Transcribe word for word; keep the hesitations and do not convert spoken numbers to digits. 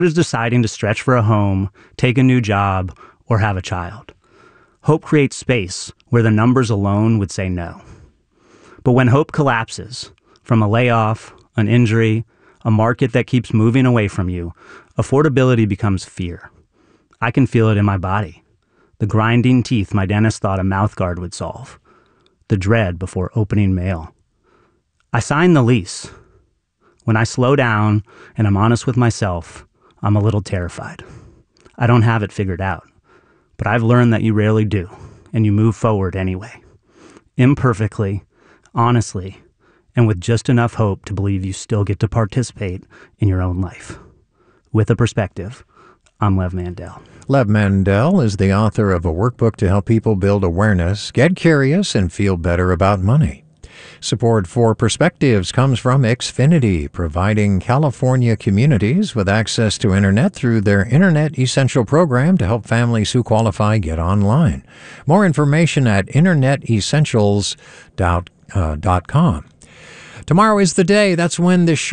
is deciding to stretch for a home, take a new job, or have a child. Hope creates space where the numbers alone would say no. But when hope collapses, from a layoff, an injury, a market that keeps moving away from you, affordability becomes fear. I can feel it in my body. The grinding teeth my dentist thought a mouthguard would solve. The dread before opening mail. I sign the lease. When I slow down and I'm honest with myself, I'm a little terrified. I don't have it figured out, but I've learned that you rarely do, and you move forward anyway. Imperfectly, honestly, and with just enough hope to believe you still get to participate in your own life. With a perspective, I'm Lev Mandel. Lev Mandel is the author of a workbook to help people build awareness, get curious, and feel better about money. Support for Perspectives comes from Xfinity, providing California communities with access to Internet through their Internet Essential program to help families who qualify get online. More information at internet essentials dot com. Tomorrow is the day. That's when this